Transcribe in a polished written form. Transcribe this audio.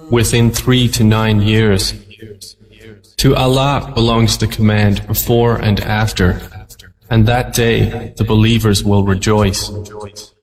within 3 to 9 years. To Allah belongs the command before and after, and that day the believers will rejoice.